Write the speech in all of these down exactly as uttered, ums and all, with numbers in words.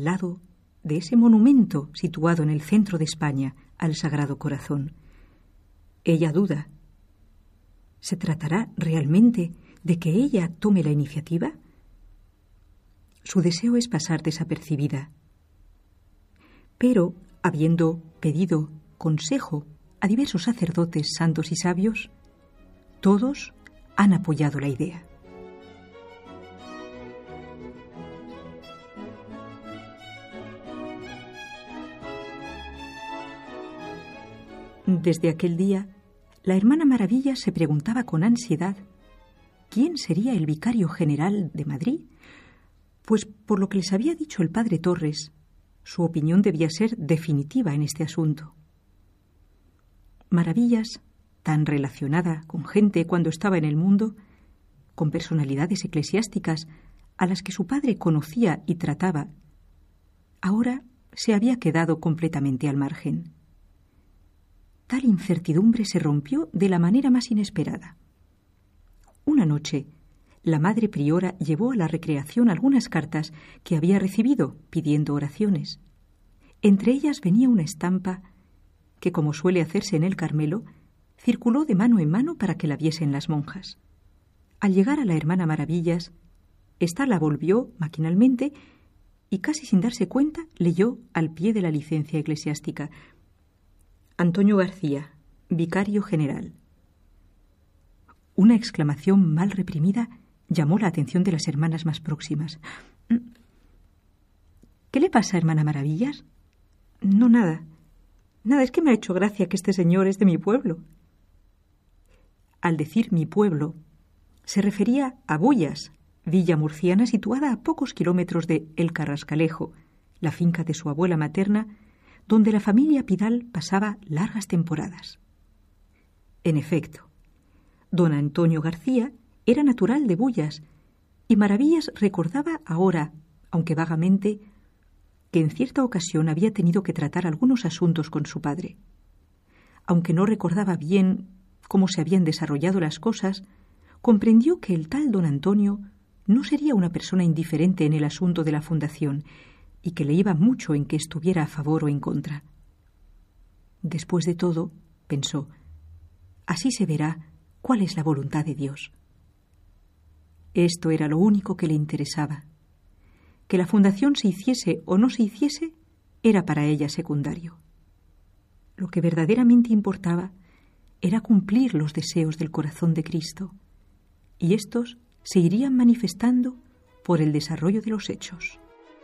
lado de ese monumento situado en el centro de España al Sagrado Corazón. Ella duda. ¿Se tratará realmente de que ella tome la iniciativa? Su deseo es pasar desapercibida. Pero, habiendo pedido consejo a diversos sacerdotes santos y sabios, todos han apoyado la idea. Desde aquel día, la hermana Maravilla se preguntaba con ansiedad quién sería el vicario general de Madrid, pues por lo que les había dicho el padre Torres, su opinión debía ser definitiva en este asunto. Maravillas, tan relacionada con gente cuando estaba en el mundo, con personalidades eclesiásticas a las que su padre conocía y trataba, ahora se había quedado completamente al margen. Tal incertidumbre se rompió de la manera más inesperada. Una noche, la madre priora llevó a la recreación algunas cartas que había recibido pidiendo oraciones. Entre ellas venía una estampa que, como suele hacerse en el Carmelo, circuló de mano en mano para que la viesen las monjas. Al llegar a la hermana Maravillas, ésta la volvió maquinalmente y, casi sin darse cuenta, leyó al pie de la licencia eclesiástica: Antonio García, vicario general. Una exclamación mal reprimida llamó la atención de las hermanas más próximas. ¿Qué le pasa, hermana Maravillas? No, nada. Nada, es que me ha hecho gracia que este señor es de mi pueblo. Al decir mi pueblo, se refería a Bullas, villa murciana situada a pocos kilómetros de El Carrascalejo, la finca de su abuela materna, donde la familia Pidal pasaba largas temporadas. En efecto, don Antonio García era natural de Bullas, y Maravillas recordaba ahora, aunque vagamente, que en cierta ocasión había tenido que tratar algunos asuntos con su padre. Aunque no recordaba bien cómo se habían desarrollado las cosas, comprendió que el tal don Antonio no sería una persona indiferente en el asunto de la fundación y que le iba mucho en que estuviera a favor o en contra. Después de todo, pensó, así se verá cuál es la voluntad de Dios. Esto era lo único que le interesaba. Que la fundación se hiciese o no se hiciese era para ella secundario. Lo que verdaderamente importaba era cumplir los deseos del corazón de Cristo, y éstos se irían manifestando por el desarrollo de los hechos.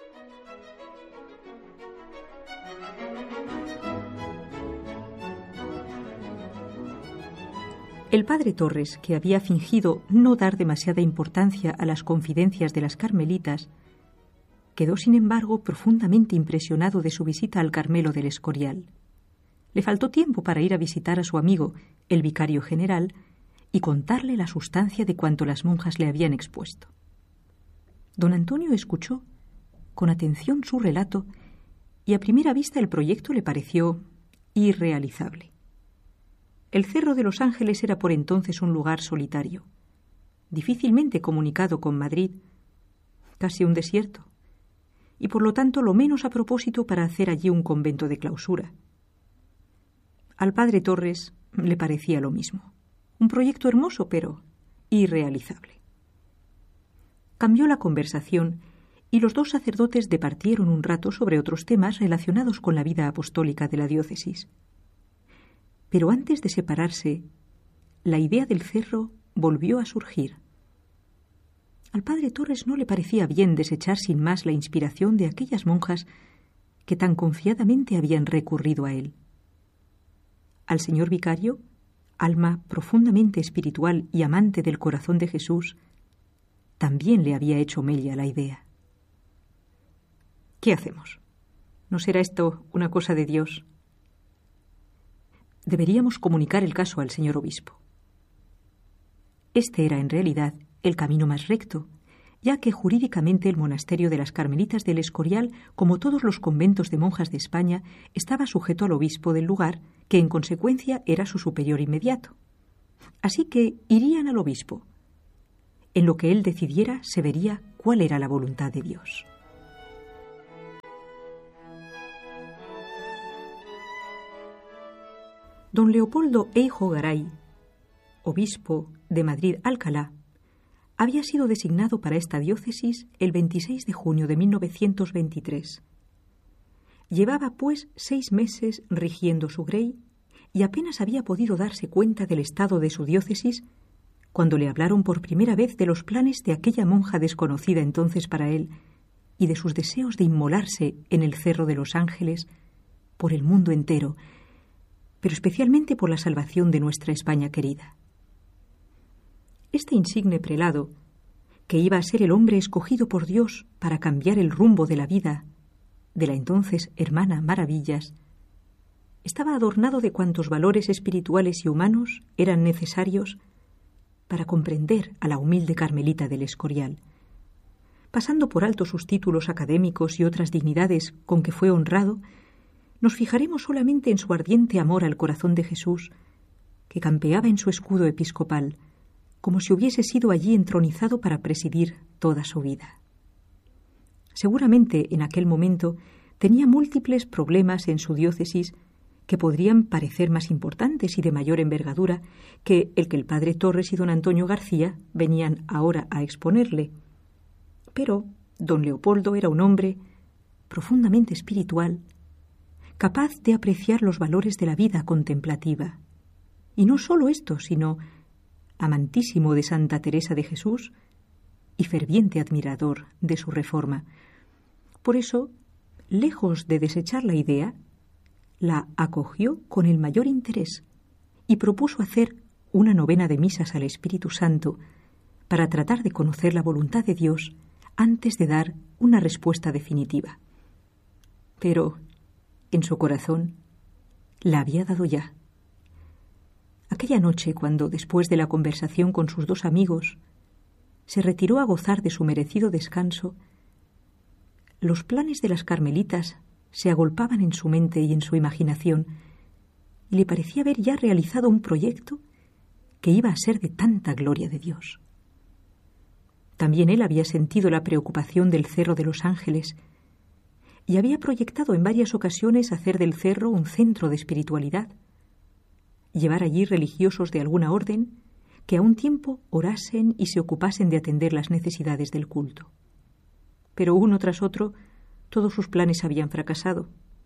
El padre Torres, que había fingido no dar demasiada importancia a las confidencias de las carmelitas, quedó, sin embargo, profundamente impresionado de su visita al Carmelo del Escorial. Le faltó tiempo para ir a visitar a su amigo, el vicario general, y contarle la sustancia de cuanto las monjas le habían expuesto. Don Antonio escuchó con atención su relato y a primera vista el proyecto le pareció irrealizable. El Cerro de los Ángeles era por entonces un lugar solitario, difícilmente comunicado con Madrid, casi un desierto, y por lo tanto lo menos a propósito para hacer allí un convento de clausura. Al padre Torres le parecía lo mismo, un proyecto hermoso pero irrealizable. Cambió la conversación y los dos sacerdotes departieron un rato sobre otros temas relacionados con la vida apostólica de la diócesis. Pero antes de separarse, la idea del cerro volvió a surgir. Al padre Torres no le parecía bien desechar sin más la inspiración de aquellas monjas que tan confiadamente habían recurrido a él. Al señor vicario, alma profundamente espiritual y amante del corazón de Jesús, también le había hecho mella la idea. ¿Qué hacemos? ¿No será esto una cosa de Dios? Deberíamos comunicar el caso al señor obispo. Este era, en realidad, el camino más recto, ya que jurídicamente el monasterio de las Carmelitas del Escorial, como todos los conventos de monjas de España, estaba sujeto al obispo del lugar, que en consecuencia era su superior inmediato. Así que irían al obispo. En lo que él decidiera se vería cuál era la voluntad de Dios. Don Leopoldo Eijo Garay, obispo de Madrid-Alcalá, había sido designado para esta diócesis el veintiséis de junio de mil novecientos veintitrés. Llevaba, pues, seis meses rigiendo su grey y apenas había podido darse cuenta del estado de su diócesis cuando le hablaron por primera vez de los planes de aquella monja desconocida entonces para él y de sus deseos de inmolarse en el Cerro de los Ángeles por el mundo entero, pero especialmente por la salvación de nuestra España querida. Este insigne prelado, que iba a ser el hombre escogido por Dios para cambiar el rumbo de la vida de la entonces hermana Maravillas, estaba adornado de cuantos valores espirituales y humanos eran necesarios para comprender a la humilde Carmelita del Escorial. Pasando por alto sus títulos académicos y otras dignidades con que fue honrado, nos fijaremos solamente en su ardiente amor al corazón de Jesús, que campeaba en su escudo episcopal, como si hubiese sido allí entronizado para presidir toda su vida. Seguramente en aquel momento tenía múltiples problemas en su diócesis que podrían parecer más importantes y de mayor envergadura que el que el padre Torres y don Antonio García venían ahora a exponerle. Pero don Leopoldo era un hombre profundamente espiritual, capaz de apreciar los valores de la vida contemplativa. Y no solo esto, sino amantísimo de Santa Teresa de Jesús y ferviente admirador de su reforma. Por eso, lejos de desechar la idea, la acogió con el mayor interés y propuso hacer una novena de misas al Espíritu Santo para tratar de conocer la voluntad de Dios antes de dar una respuesta definitiva. Pero en su corazón la había dado ya. Aquella noche, cuando, después de la conversación con sus dos amigos, se retiró a gozar de su merecido descanso, los planes de las carmelitas se agolpaban en su mente y en su imaginación, y le parecía haber ya realizado un proyecto que iba a ser de tanta gloria de Dios. También él había sentido la preocupación del Cerro de los Ángeles y había proyectado en varias ocasiones hacer del cerro un centro de espiritualidad, llevar allí religiosos de alguna orden que a un tiempo orasen y se ocupasen de atender las necesidades del culto. Pero uno tras otro, todos sus planes habían fracasado.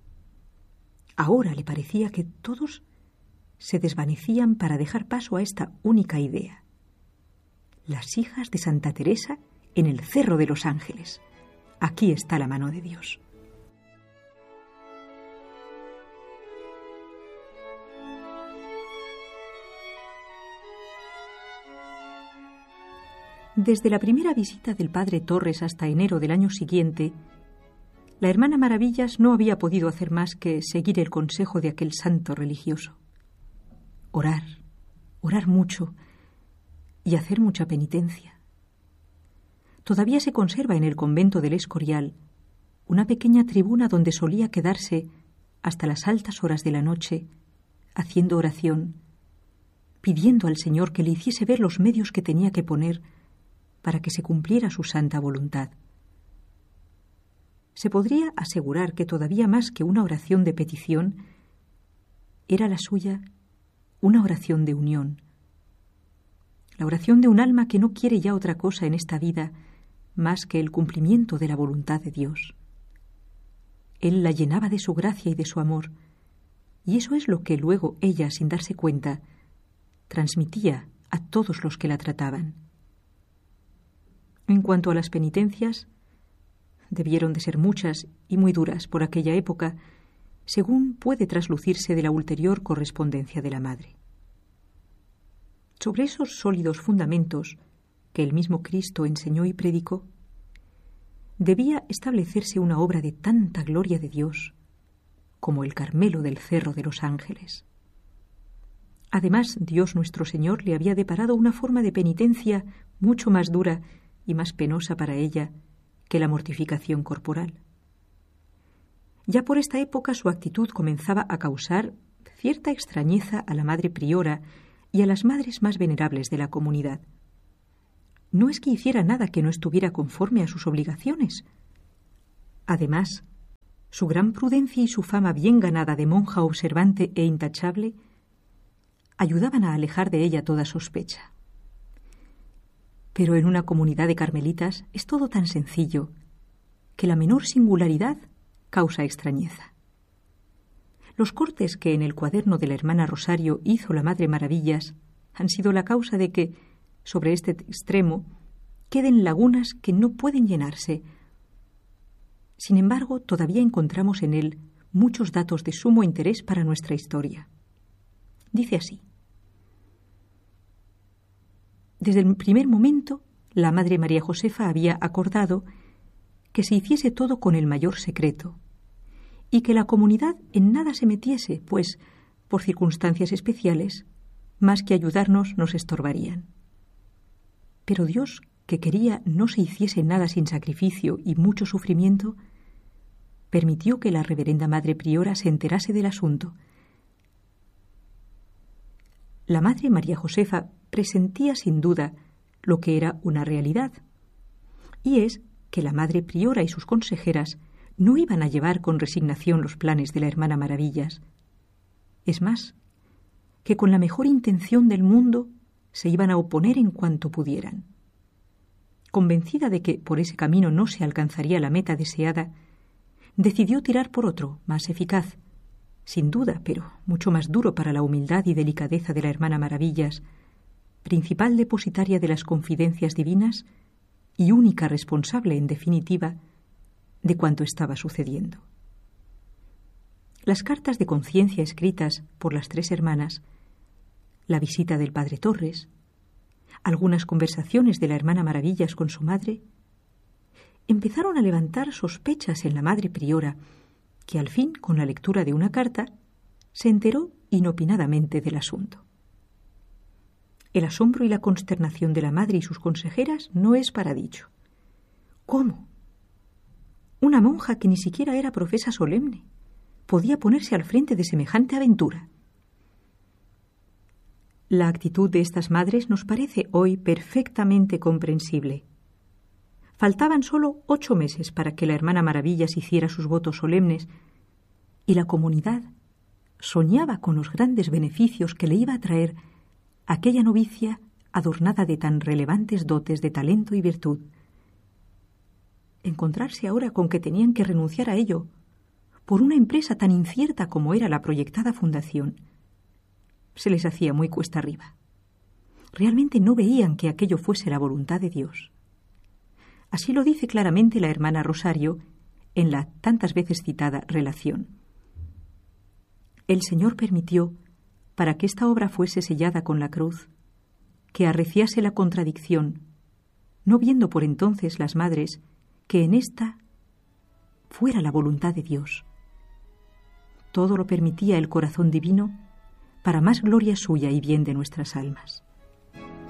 Ahora le parecía que todos se desvanecían para dejar paso a esta única idea: las hijas de Santa Teresa en el Cerro de los Ángeles. Aquí está la mano de Dios. Desde la primera visita del padre Torres hasta enero del año siguiente, la hermana Maravillas no había podido hacer más que seguir el consejo de aquel santo religioso. Orar, orar mucho y hacer mucha penitencia. Todavía se conserva en el convento del Escorial una pequeña tribuna donde solía quedarse hasta las altas horas de la noche, haciendo oración, pidiendo al Señor que le hiciese ver los medios que tenía que poner para que se cumpliera su santa voluntad. Se podría asegurar que todavía más que una oración de petición, era la suya una oración de unión. La oración de un alma que no quiere ya otra cosa en esta vida más que el cumplimiento de la voluntad de Dios. Él la llenaba de su gracia y de su amor, y eso es lo que luego ella, sin darse cuenta, transmitía a todos los que la trataban. En cuanto a las penitencias, debieron de ser muchas y muy duras por aquella época, según puede traslucirse de la ulterior correspondencia de la madre. Sobre esos sólidos fundamentos que el mismo Cristo enseñó y predicó, debía establecerse una obra de tanta gloria de Dios como el Carmelo del Cerro de los Ángeles. Además, Dios nuestro Señor le había deparado una forma de penitencia mucho más dura y más penosa para ella que la mortificación corporal. Ya por esta época su actitud comenzaba a causar cierta extrañeza a la madre priora y a las madres más venerables de la comunidad. No es que hiciera nada que no estuviera conforme a sus obligaciones. Además, su gran prudencia y su fama bien ganada de monja observante e intachable ayudaban a alejar de ella toda sospecha. Pero en una comunidad de carmelitas es todo tan sencillo que la menor singularidad causa extrañeza. Los cortes que en el cuaderno de la hermana Rosario hizo la Madre Maravillas han sido la causa de que, sobre este extremo, queden lagunas que no pueden llenarse. Sin embargo, todavía encontramos en él muchos datos de sumo interés para nuestra historia. Dice así: desde el primer momento, la Madre María Josefa había acordado que se hiciese todo con el mayor secreto y que la comunidad en nada se metiese, pues, por circunstancias especiales, más que ayudarnos nos estorbarían. Pero Dios, que quería no se hiciese nada sin sacrificio y mucho sufrimiento, permitió que la reverenda Madre Priora se enterase del asunto. La Madre María Josefa presentía sin duda lo que era una realidad, y es que la Madre Priora y sus consejeras no iban a llevar con resignación los planes de la hermana Maravillas. Es más, que con la mejor intención del mundo se iban a oponer en cuanto pudieran. Convencida de que por ese camino no se alcanzaría la meta deseada, decidió tirar por otro, más eficaz, sin duda, pero mucho más duro para la humildad y delicadeza de la hermana Maravillas, principal depositaria de las confidencias divinas y única responsable, en definitiva, de cuanto estaba sucediendo. Las cartas de conciencia escritas por las tres hermanas, la visita del padre Torres, algunas conversaciones de la hermana Maravillas con su madre, empezaron a levantar sospechas en la Madre Priora, que al fin, con la lectura de una carta, se enteró inopinadamente del asunto. El asombro y la consternación de la madre y sus consejeras no es para dicho. ¿Cómo? Una monja que ni siquiera era profesa solemne podía ponerse al frente de semejante aventura. La actitud de estas madres nos parece hoy perfectamente comprensible. Faltaban solo ocho meses para que la hermana Maravillas hiciera sus votos solemnes y la comunidad soñaba con los grandes beneficios que le iba a traer aquella novicia adornada de tan relevantes dotes de talento y virtud. Encontrarse ahora con que tenían que renunciar a ello por una empresa tan incierta como era la proyectada fundación, se les hacía muy cuesta arriba. Realmente no veían que aquello fuese la voluntad de Dios. Así lo dice claramente la hermana Rosario en la tantas veces citada relación. El Señor permitió, para que esta obra fuese sellada con la cruz, que arreciase la contradicción, no viendo por entonces las madres que en esta fuera la voluntad de Dios. Todo lo permitía el corazón divino para más gloria suya y bien de nuestras almas.